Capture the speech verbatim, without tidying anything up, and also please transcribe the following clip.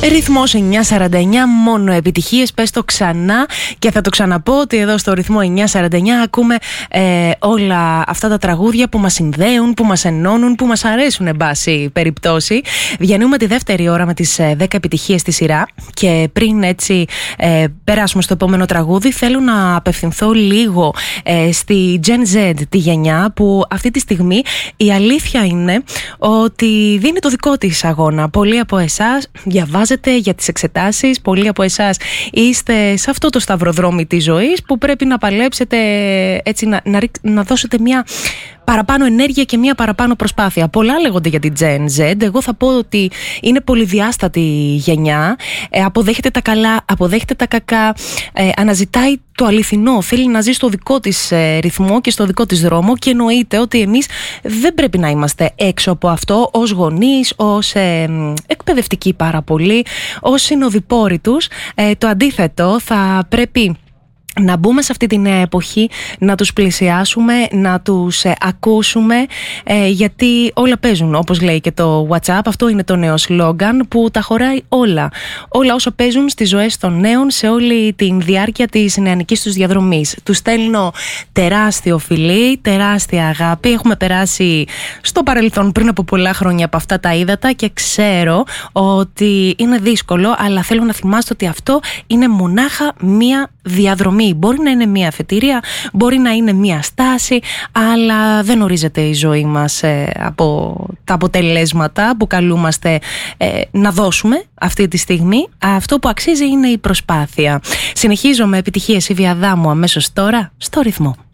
Ρυθμός εννιά σαράντα εννιά, μόνο επιτυχίες, πες το ξανά και θα το ξαναπώ ότι εδώ στο ρυθμό εννιά σαράντα εννιά ακούμε ε, όλα αυτά τα τραγούδια που μας συνδέουν, που μας ενώνουν, που μας αρέσουν εν πάση περιπτώσει. Διανύουμε τη δεύτερη ώρα με τις ε, δέκα επιτυχίες στη σειρά και πριν έτσι ε, περάσουμε στο επόμενο τραγούδι θέλω να απευθυνθώ λίγο ε, στη Gen Z, τη γενιά που αυτή τη στιγμή η αλήθεια είναι ότι δίνει το δικό της αγώνα. Πολλοί από εσάς διαβάζετε για τις εξετάσεις, πολλοί από εσάς είστε σε αυτό το σταυροδρόμι της ζωής που πρέπει να παλέψετε έτσι, να, να, να δώσετε μια παραπάνω ενέργεια και μια παραπάνω προσπάθεια. Πολλά λέγονται για την Gen Z. Εγώ θα πω ότι είναι πολυδιάστατη γενιά. Ε, αποδέχεται τα καλά, αποδέχεται τα κακά, ε, αναζητάει το αληθινό. Θέλει να ζει στο δικό της ε, ρυθμό και στο δικό της δρόμο και εννοείται ότι εμείς δεν πρέπει να είμαστε έξω από αυτό ως γονείς, ως ε, εκπαιδευτικοί πάρα πολύ, ως συνοδοιπόροι τους. Ε, το αντίθετο, θα πρέπει να μπούμε σε αυτή τη νέα εποχή, να τους πλησιάσουμε, να τους ε, ακούσουμε, ε, γιατί όλα παίζουν, όπως λέει και το WhatsApp. Αυτό είναι το νέο σλόγγαν που τα χωράει όλα. Όλα όσα παίζουν στις ζωές των νέων σε όλη τη διάρκεια της νεανικής τους διαδρομής. Τους στέλνω τεράστιο φιλί, τεράστια αγάπη. Έχουμε περάσει στο παρελθόν πριν από πολλά χρόνια από αυτά τα ύδατα και ξέρω ότι είναι δύσκολο, αλλά θέλω να θυμάστε ότι αυτό είναι μονάχα μία διαδρομή. Μπορεί να είναι μια αφετηρία, μπορεί να είναι μια στάση, αλλά δεν ορίζεται η ζωή μας ε, από τα αποτελέσματα που καλούμαστε ε, να δώσουμε αυτή τη στιγμή. Αυτό που αξίζει είναι η προσπάθεια. Συνεχίζω με επιτυχίες η Βιαδάμου αμέσως τώρα στο ρυθμό.